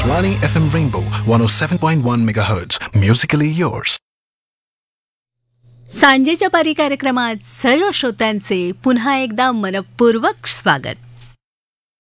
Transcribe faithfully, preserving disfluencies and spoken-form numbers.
Akashwani F M Rainbow one oh seven point one megahertz. Musically yours. सांजेच्या पारी कार्यक्रमात सर्व श्रोत्यांचे पुन्हा एकदा मनपूर्वक स्वागत.